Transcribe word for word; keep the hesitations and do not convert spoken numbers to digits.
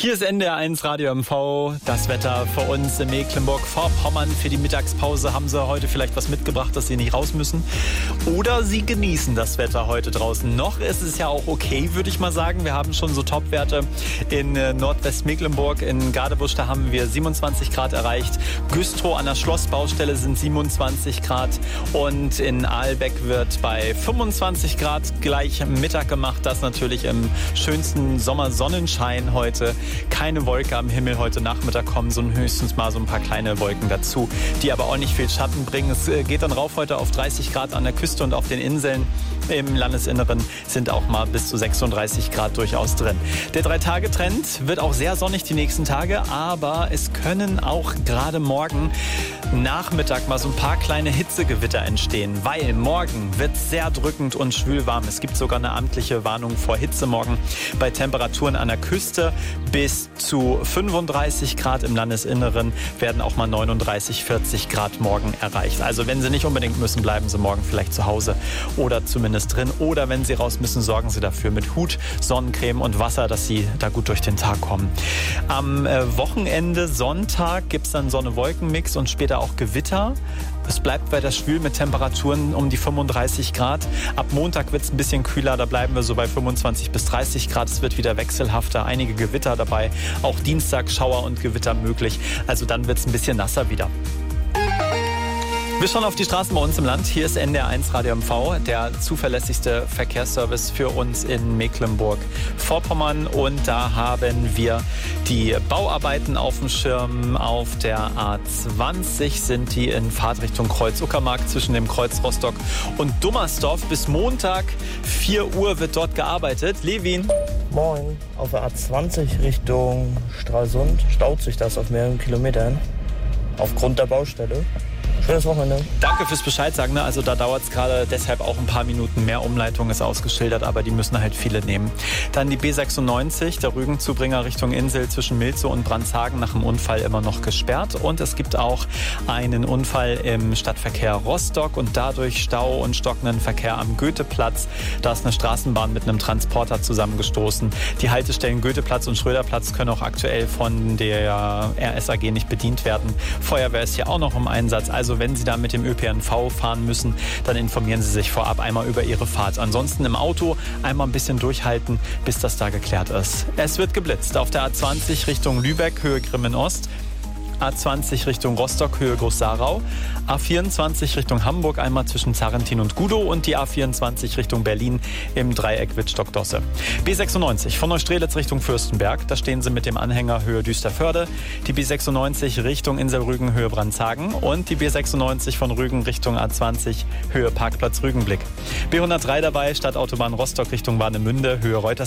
Hier ist N D R eins Radio M V. Das Wetter für uns in Mecklenburg-Vorpommern. Für die Mittagspause haben Sie heute vielleicht was mitgebracht, dass Sie nicht raus müssen. Oder Sie genießen das Wetter heute draußen. Noch ist es ja auch okay, würde ich mal sagen. Wir haben schon so Topwerte in Nordwestmecklenburg. In Gadebusch, da haben wir siebenundzwanzig Grad erreicht. Güstrow an der Schlossbaustelle sind siebenundzwanzig Grad. Und in Aalbeck wird bei fünfundzwanzig Grad gleich Mittag gemacht. Das natürlich im schönsten Sommersonnenschein heute. Keine Wolke am Himmel heute Nachmittag kommen, sondern höchstens mal so ein paar kleine Wolken dazu, die aber auch nicht viel Schatten bringen. Es geht dann rauf heute auf dreißig Grad an der Küste und auf den Inseln. Im Landesinneren sind auch mal bis zu sechsunddreißig Grad durchaus drin. Der Drei-Tage-Trend wird auch sehr sonnig die nächsten Tage, aber es können auch gerade morgen Nachmittag mal so ein paar kleine Hitzegewitter entstehen, weil morgen wird es sehr drückend und schwülwarm. Es gibt sogar eine amtliche Warnung vor Hitze morgen bei Temperaturen an der Küste. Bis zu fünfunddreißig Grad im Landesinneren werden auch mal neununddreißig, vierzig Grad morgen erreicht. Also wenn Sie nicht unbedingt müssen, bleiben Sie morgen vielleicht zu Hause oder zumindest drin. Oder wenn Sie raus müssen, sorgen Sie dafür mit Hut, Sonnencreme und Wasser, dass Sie da gut durch den Tag kommen. Am äh, Wochenende, Sonntag, gibt es dann Sonne-Wolken-Mix und später auch Gewitter. Es bleibt weiter schwül mit Temperaturen um die fünfunddreißig Grad. Ab Montag wird es ein bisschen kühler, da bleiben wir so bei fünfundzwanzig bis dreißig Grad. Es wird wieder wechselhafter, einige Gewitter dabei. Auch Dienstag Schauer und Gewitter möglich. Also dann wird es ein bisschen nasser wieder. Wir schauen auf die Straßen bei uns im Land. Hier ist N D R eins Radio M V, der zuverlässigste Verkehrsservice für uns in Mecklenburg-Vorpommern. Und da haben wir die Bauarbeiten auf dem Schirm. Auf der A zwanzig sind die in Fahrtrichtung Kreuz-Uckermark zwischen dem Kreuz Rostock und Dummersdorf. Bis Montag vier Uhr wird dort gearbeitet. Levin. Moin. Auf der A zwanzig Richtung Stralsund staut sich das auf mehreren Kilometern aufgrund der Baustelle. Schönes Wochenende. Danke fürs Bescheid sagen. Also da dauert es gerade deshalb auch ein paar Minuten mehr. Umleitung ist ausgeschildert, aber die müssen halt viele nehmen. Dann die B sechsundneunzig, der Rügenzubringer Richtung Insel zwischen Milzow und Brandshagen nach dem Unfall immer noch gesperrt. Und es gibt auch einen Unfall im Stadtverkehr Rostock und dadurch Stau und stockenden Verkehr am Goetheplatz. Da ist eine Straßenbahn mit einem Transporter zusammengestoßen. Die Haltestellen Goetheplatz und Schröderplatz können auch aktuell von der R S A G nicht bedient werden. Feuerwehr ist hier auch noch im Einsatz. Also wenn Sie da mit dem Ö P N V fahren müssen, dann informieren Sie sich vorab einmal über Ihre Fahrt. Ansonsten im Auto einmal ein bisschen durchhalten, bis das da geklärt ist. Es wird geblitzt auf der A zwanzig Richtung Lübeck, Höhe Grimmen-Ost. A zwanzig Richtung Rostock, Höhe Groß-Sarau. A vierundzwanzig Richtung Hamburg, einmal zwischen Zarrentin und Gudow. Und die A vierundzwanzig Richtung Berlin im Dreieck Wittstock-Dosse. B sechsundneunzig von Neustrelitz Richtung Fürstenberg. Da stehen Sie mit dem Anhänger Höhe Düsterförde. Die B sechsundneunzig Richtung Insel-Rügen, Höhe Brandshagen. Und die B sechsundneunzig von Rügen Richtung A zwanzig, Höhe Parkplatz Rügenblick. B hundertdrei dabei, Stadtautobahn Rostock Richtung Warnemünde, Höhe Reuters.